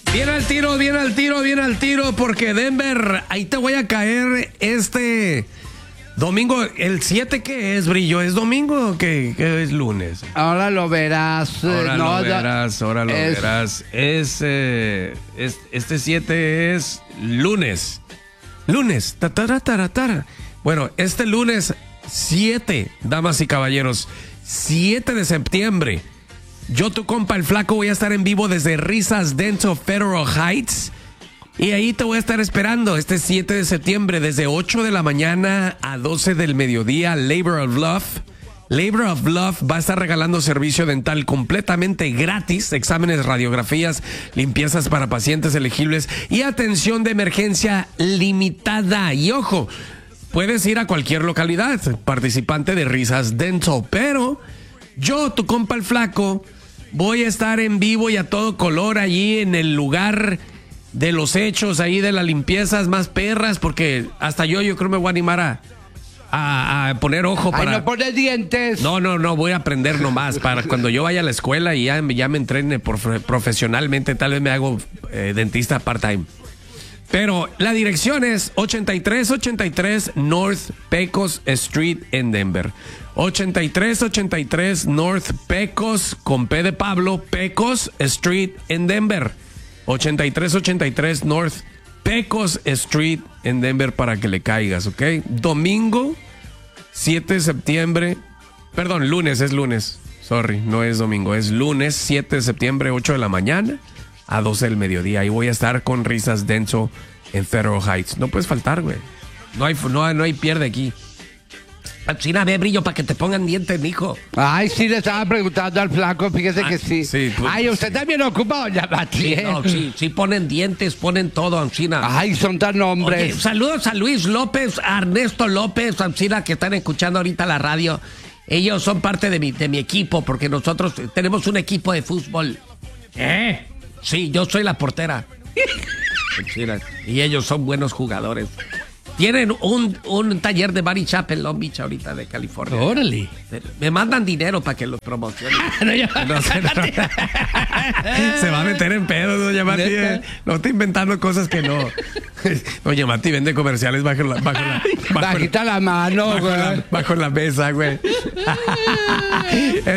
Bien al tiro, bien al tiro, bien al tiro, porque Denver, ahí te voy a caer este domingo. ¿El 7 qué es, Brillo? ¿Es domingo o qué es lunes? Ahora lo verás. Ahora lo verás. Este 7 es lunes. Lunes. Tara. Bueno, este lunes 7, damas y caballeros, 7 de septiembre. Yo, tu compa el Flaco, voy a estar en vivo desde Risas Denso Federal Heights. Y ahí te voy a estar esperando este 7 de septiembre desde 8 de la mañana a 12 del mediodía. Labor of Love. Labor of Love va a estar regalando servicio dental completamente gratis, exámenes, radiografías, limpiezas para pacientes elegibles y atención de emergencia limitada. Y ojo, puedes ir a cualquier localidad participante de Risas Dental, pero yo, tu compa el Flaco, voy a estar en vivo y a todo color allí en el lugar de los hechos, ahí de las limpiezas más perras, porque hasta yo creo me voy a animar a poner ojo para... Ay, no pones dientes. No, voy a aprender nomás para cuando yo vaya a la escuela y ya me entrene profesionalmente, tal vez me hago dentista part-time. Pero la dirección es 8383 North Pecos Street en Denver. 8383 North Pecos, con P de Pablo, Pecos Street en Denver. 8383 North Pecos Street en Denver para que le caigas, ¿ok? Domingo 7 de septiembre. Perdón, lunes, es lunes. Sorry, no es domingo, es lunes 7 de septiembre, 8 de la mañana a 12 del mediodía. Ahí voy a estar con Risas Denso en Federal Heights. No puedes faltar, güey. No hay pierde aquí. China, ve, Brillo, para que te pongan dientes, mijo. Ay, sí, le estaba preguntando al Flaco, fíjese que sí. Sí, pues, ay, usted también ocupa, doña Mati. Sí, ponen dientes, ponen todo, Ancina. Ay, son tan hombres. Okay, saludos a Luis López, a Ernesto López, Ancina, que están escuchando ahorita la radio. Ellos son parte de mi equipo, porque nosotros tenemos un equipo de fútbol. Sí, yo soy la portera. Ancina, y ellos son buenos jugadores. Tienen un taller de Body Shop en Long Beach ahorita de California. Órale. Me mandan dinero para que los promocione. No, se va a meter en pedo, doña Mati. No está inventando cosas que no. Doña Mati vende comerciales bajita la mano, güey. Bajo la mesa, güey.